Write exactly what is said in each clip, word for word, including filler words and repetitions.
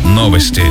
Новости.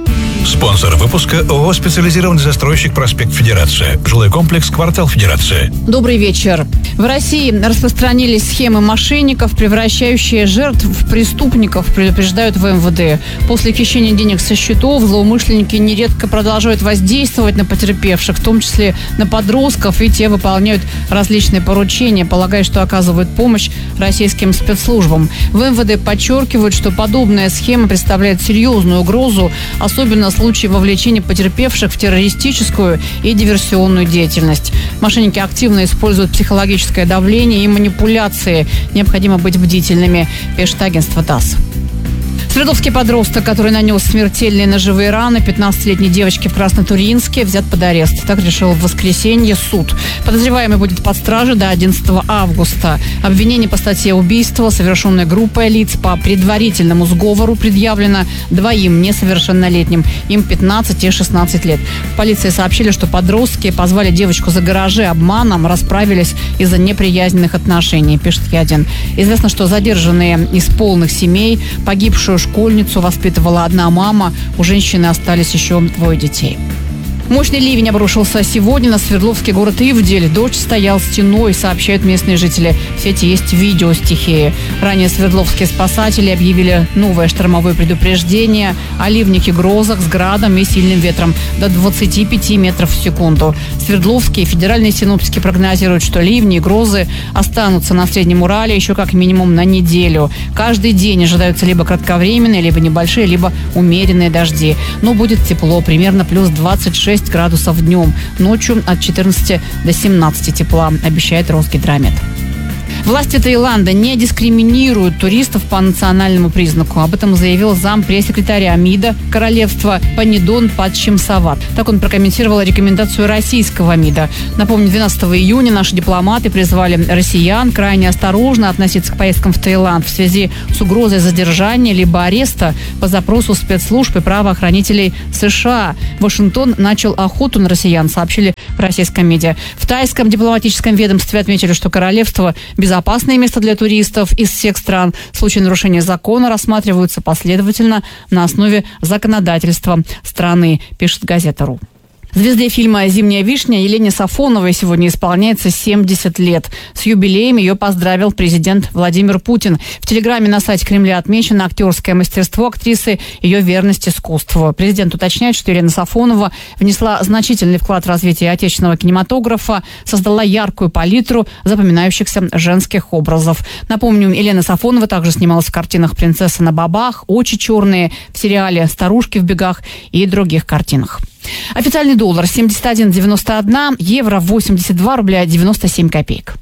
Спонсор выпуска ООО «Специализированный застройщик Проспект Федерация». Жилой комплекс «Квартал Федерация». Добрый вечер. В России распространились схемы мошенников, превращающие жертв в преступников, предупреждают в эм вэ дэ. После хищения денег со счетов злоумышленники нередко продолжают воздействовать на потерпевших, в том числе на подростков, и те выполняют различные поручения, полагая, что оказывают помощь российским спецслужбам. В эм вэ дэ подчеркивают, что подобная схема представляет серьезную угрозу, особенно в случае вовлечения потерпевших в террористическую и диверсионную деятельность. Мошенники активно используют психологическое давление и манипуляции. Необходимо быть бдительными, пишет агентство ТАСС. Свердловский подросток, который нанес смертельные ножевые раны пятнадцатилетней девочке в Краснотурьинске, взят под арест. Так решил в воскресенье суд. Подозреваемый будет под стражей до одиннадцатого августа. Обвинение по статье убийства, совершенное группой лиц по предварительному сговору, предъявлено двоим несовершеннолетним. Им пятнадцать и шестнадцать лет. В полиции сообщили, что подростки позвали девочку за гаражи обманом, расправились из-за неприязненных отношений, пишет Ядин. Известно, что задержанные из полных семей, погибшую школьницу воспитывала одна мама. У женщины остались еще двое детей. Мощный ливень обрушился сегодня на Свердловский город Ивдель. Дождь стоял стеной, сообщают местные жители. В сети есть видео стихии. Ранее свердловские спасатели объявили новое штормовое предупреждение о ливнях и грозах с градом и сильным ветром до двадцати пяти метров в секунду. Свердловские федеральные синоптики прогнозируют, что ливни и грозы останутся на Среднем Урале еще как минимум на неделю. Каждый день ожидаются либо кратковременные, либо небольшие, либо умеренные дожди. Но будет тепло, примерно плюс двадцать шесть градусов днем. Ночью от четырнадцати до семнадцати тепла, обещает Росгидромет. Власти Таиланда не дискриминируют туристов по национальному признаку. Об этом заявил зам пресс-секретаря МИДа королевства Панидон Падчимсават. Так он прокомментировал рекомендацию российского МИДа. Напомню, двенадцатого июня наши дипломаты призвали россиян крайне осторожно относиться к поездкам в Таиланд в связи с угрозой задержания либо ареста по запросу спецслужб и правоохранителей США. Вашингтон начал охоту на россиян, сообщили в российском МИДе. В тайском дипломатическом ведомстве отметили, что королевство – безопасное место для туристов из всех стран. Случаи нарушения закона рассматриваются последовательно на основе законодательства страны, пишет газета.ру. Звезде фильма «Зимняя вишня» Елене Сафоновой сегодня исполняется семьдесят лет. С юбилеем ее поздравил президент Владимир Путин. В телеграме на сайте Кремля отмечено актерское мастерство актрисы, ее верность искусству. Президент уточняет, что Елена Сафонова внесла значительный вклад в развитие отечественного кинематографа, создала яркую палитру запоминающихся женских образов. Напомню, Елена Сафонова также снималась в картинах «Принцесса на бобах», «Очи черные», в сериале «Старушки в бегах» и других картинах. Официальный доллар семьдесят один девяносто один, евро восемьдесят два рубля девяносто семь копеек.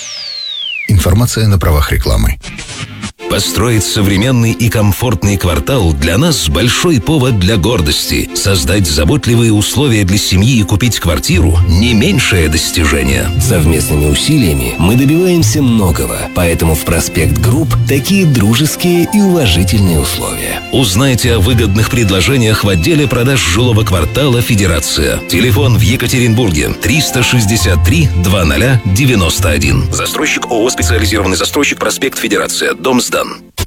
Информация на правах рекламы. Построить современный и комфортный квартал для нас большой повод для гордости. Создать заботливые условия для семьи и купить квартиру – не меньшее достижение. Совместными усилиями мы добиваемся многого, поэтому в Проспект Групп такие дружеские и уважительные условия. Узнайте о выгодных предложениях в отделе продаж жилого квартала «Федерация». Телефон в Екатеринбурге триста шестьдесят три двадцать девяносто один. Застройщик ООО «Специализированный застройщик Проспект Федерация». Дом сдан.